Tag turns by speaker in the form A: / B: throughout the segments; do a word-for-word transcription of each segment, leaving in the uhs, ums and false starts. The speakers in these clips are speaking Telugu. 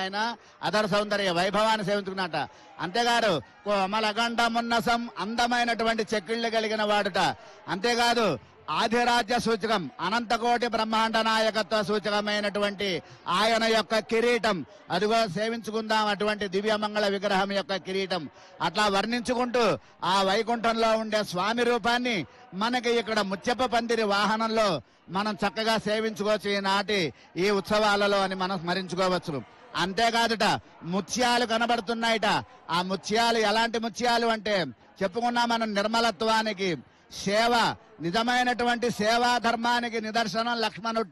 A: ఆయన అదర సౌందర్య వైభవాన్ని సేవించుకున్నట. అంతేకాదు కోమలగండమున్నసం అందమైనటువంటి చెక్కిళ్ళు కలిగిన వాడుట. అంతేకాదు ఆధిరాజ్య సూచకం అనంతకోటి బ్రహ్మాండ నాయకత్వ సూచకమైనటువంటి ఆయన యొక్క కిరీటం అదిగో సేవించుకుందాం. అటువంటి దివ్యమంగళ విగ్రహం యొక్క కిరీటం అట్లా వర్ణించుకుంటూ ఆ వైకుంఠంలో ఉండే స్వామి రూపాన్ని మనకి ఇక్కడ ముత్యప్ప పందిరి వాహనంలో మనం చక్కగా సేవించుకోవచ్చు ఈనాటి ఈ ఉత్సవాలలో అని మనం స్మరించుకోవచ్చు. అంతేకాదుట ముత్యాలు కనబడుతున్నాయిట. ఆ ముత్యాలు ఎలాంటి ముత్యాలు అంటే చెప్పుకున్నాం మనం, నిర్మలత్వానికి, సేవ, నిజమైనటువంటి సేవా ధర్మానికి నిదర్శనం లక్ష్మణుట.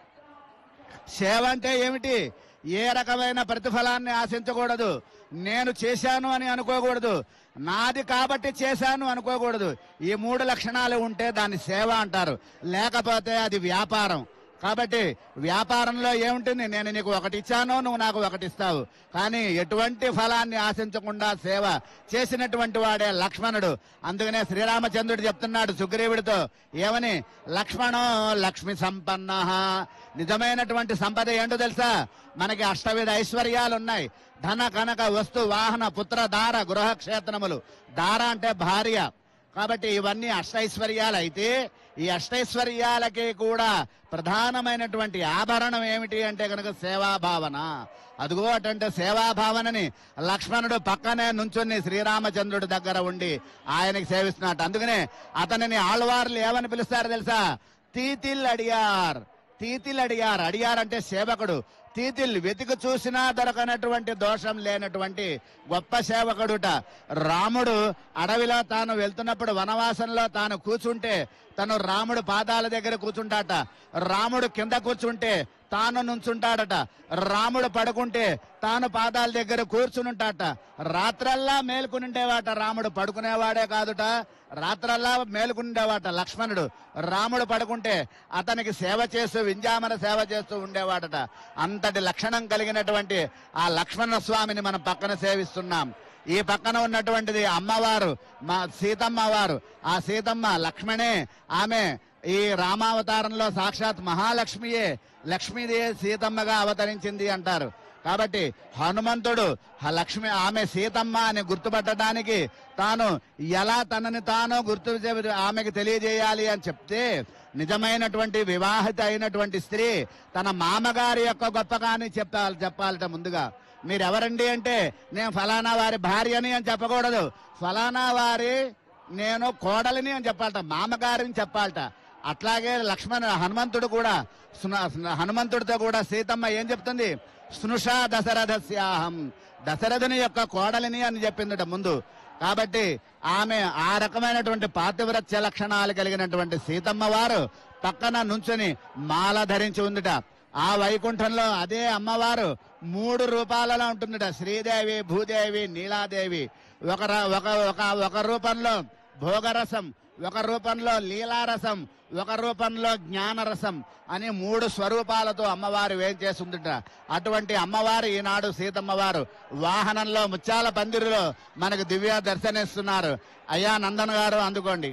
A: సేవ అంటే ఏమిటి? ఏ రకమైన ప్రతిఫలాన్ని ఆశించకూడదు. నేను చేశాను అని అనుకోకూడదు. నాది కాబట్టి చేశాను అనుకోకూడదు. ఈ మూడు లక్షణాలు ఉంటే దాన్ని సేవ అంటారు. లేకపోతే అది వ్యాపారం. కాబట్టి వ్యాపారంలో ఏముంటుంది? నేను నీకు ఒకటి ఇచ్చాను, నువ్వు నాకు ఒకటి ఇస్తావు. కానీ ఎటువంటి ఫలాన్ని ఆశించకుండా సేవ చేసినటువంటి వాడే లక్ష్మణుడు. అందుకనే శ్రీరామచంద్రుడు చెప్తున్నాడు సుగ్రీవుడితో ఏమని, లక్ష్మణో లక్ష్మి సంపన్న. నిజమైనటువంటి సంపద ఏంటో తెలుసా? మనకి అష్టవిధ ఐశ్వర్యాలు ఉన్నాయి. ధన కనక వస్తు వాహన పుత్ర దార గృహ క్షేత్రములు. దార అంటే భార్య. కాబట్టి ఇవన్నీ అష్టైశ్వర్యాలు అయితే ఈ అష్టైశ్వర్యాలకి కూడా ప్రధానమైనటువంటి ఆభరణం ఏమిటి అంటే కనుక సేవాభావన. అదిగో అటంటే సేవాభావనని లక్ష్మణుడు పక్కనే నుంచుని శ్రీరామచంద్రుడి దగ్గర ఉండి ఆయనకి సేవిస్తున్నట్టు. అందుకనే అతనిని ఆళ్వార్లు ఏమని పిలుస్తారు తెలుసా? తీతిల్ అడియార్. తీతిల్ అడియార్. అడియార్ అంటే సేవకుడు. తీతిల్ వెతికి చూసినా దొరకనటువంటి దోషం లేనటువంటి గొప్ప సేవకుడుట. రాముడు అడవిలో తాను వెళ్తున్నప్పుడు వనవాసంలో తాను కూర్చుంటే తను రాముడు పాదాల దగ్గర కూర్చుంటాట. రాముడు కింద కూర్చుంటే తాను నుంచుంటాడట. రాముడు పడుకుంటే తాను పాదాల దగ్గర కూర్చునుంటాట. రాత్రల్లా మేలుకునిండేవాట. రాముడు పడుకునేవాడే కాదుట, రాత్రల్లా మేలుకుండేవాట లక్ష్మణుడు. రాముడు పడుకుంటే అతనికి సేవ చేస్తూ వింజామన సేవ చేస్తూ ఉండేవాడట. అంతటి లక్షణం కలిగినటువంటి ఆ లక్ష్మణ స్వామిని మనం పక్కన సేవిస్తున్నాం. ఈ పక్కన ఉన్నటువంటిది అమ్మవారు, మా సీతమ్మ వారు. ఆ సీతమ్మ లక్ష్మణే. ఆమె ఈ రామావతారంలో సాక్షాత్ మహాలక్ష్మియే. లక్ష్మీదే సీతమ్మగా అవతరించింది అంటారు. కాబట్టి హనుమంతుడు లక్ష్మి ఆమె సీతమ్మ అని గుర్తుపట్టడానికి తాను ఎలా తనని తాను గుర్తు ఆమెకు తెలియజేయాలి అని చెప్తే, నిజమైనటువంటి వివాహిత అయినటువంటి స్త్రీ తన మామగారి యొక్క గొప్పగాని చెప్పాలి చెప్పాలట. ముందుగా మీరెవరండి అంటే నేను ఫలానా వారి భార్యని అని చెప్పకూడదు. ఫలానా వారి నేను కోడలిని అని చెప్పాలట, మామగారిని చెప్పాలట. అట్లాగే లక్ష్మణ హనుమంతుడు కూడా హనుమంతుడితో కూడా సీతమ్మ ఏం చెప్తుంది? స్నుషా దశరథస్యాహం. దశరథుని యొక్క కోడలిని అని చెప్పిందట ముందు. కాబట్టి ఆమె ఆ రకమైనటువంటి పాతివ్రత్య లక్షణాలు కలిగినటువంటి సీతమ్మ వారు పక్కన నుంచుని మాల ధరించి ఉందిట. ఆ వైకుంఠంలో అదే అమ్మవారు మూడు రూపాలలో ఉంటుందిట. శ్రీదేవి, భూదేవి, నీలాదేవి. ఒక ఒక ఒక రూపంలో భోగరసం, ఒక రూపంలో లీలారసం, ఒక రూపంలో జ్ఞానరసం అని మూడు స్వరూపాలతో అమ్మవారు వేం చేస్తుందిట. అటువంటి అమ్మవారు ఈనాడు సీతమ్మవారు వాహనంలో ముత్యాల పందిరిలో మనకు దివ్య దర్శనిస్తున్నారు. అయ్యా నందన్ గారు అందుకోండి.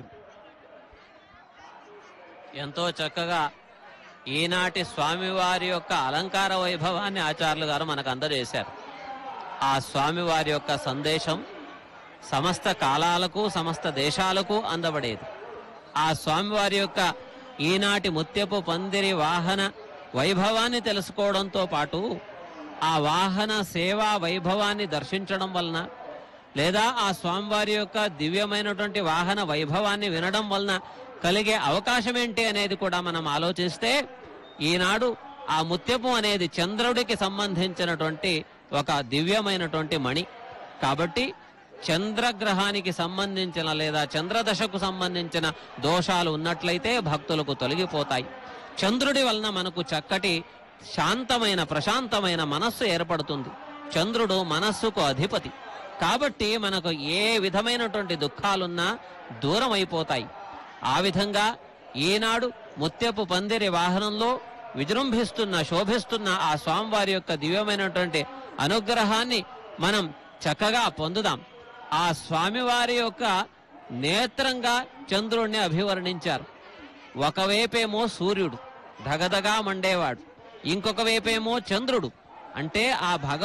B: ఎంతో చక్కగా ఈనాటి స్వామివారి యొక్క అలంకార వైభవాన్ని ఆచార్యులు గారు మనకు అందజేశారు. ఆ స్వామివారి యొక్క సందేశం సమస్త కాలాలకు సమస్త దేశాలకు అందబడేది. ఆ స్వామివారి యొక్క ఈనాటి ముత్యపు పందిరి వాహన వైభవాన్ని తెలుసుకోవడంతో పాటు ఆ వాహన సేవా వైభవాన్ని దర్శించడం వలన, లేదా ఆ స్వామివారి యొక్క దివ్యమైనటువంటి వాహన వైభవాన్ని వినడం వలన కలిగే అవకాశం ఏంటి అనేది కూడా మనం ఆలోచిస్తే, ఈనాడు ఆ ముత్యపు అనేది చంద్రుడికి సంబంధించినటువంటి ఒక దివ్యమైనటువంటి మణి. కాబట్టి చంద్రగ్రహానికి సంబంధించిన లేదా చంద్రదశకు సంబంధించిన దోషాలు ఉన్నట్లయితే భక్తులకు తొలగిపోతాయి. చంద్రుడి వలన మనకు చక్కటి శాంతమైన ప్రశాంతమైన మనస్సు ఏర్పడుతుంది. చంద్రుడు మనస్సుకు అధిపతి. కాబట్టి మనకు ఏ విధమైనటువంటి దుఃఖాలున్నా దూరం అయిపోతాయి. ఆ విధంగా ఈనాడు ముత్యపు పందిరి వాహనంలో విజృంభిస్తున్న శోభిస్తున్న ఆ స్వామివారి యొక్క దివ్యమైనటువంటి అనుగ్రహాన్ని మనం చక్కగా పొందుదాం. ఆ స్వామివారి యొక్క నేత్రంగా చంద్రుణ్ణి అభివర్ణించారు. ఒకవైపేమో సూర్యుడు ధగధగా మండేవాడు, ఇంకొక వైపేమో చంద్రుడు. అంటే ఆ భగ